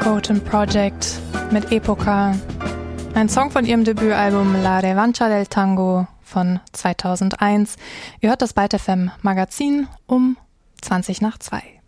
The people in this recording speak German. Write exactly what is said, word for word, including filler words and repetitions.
Golden Project mit Epoca. Ein Song von ihrem Debütalbum La Revancha del Tango von zweitausendeins. Ihr hört das Byte F M Magazin um zwanzig nach zwei.